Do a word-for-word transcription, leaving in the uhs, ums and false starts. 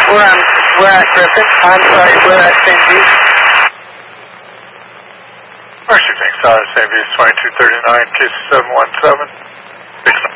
We're on, we're at Griffin. I'm sorry, we're at Saint Beach. Mercy Tank Solid, Saint Beach twenty-two thirty-nine, K C seven one seven.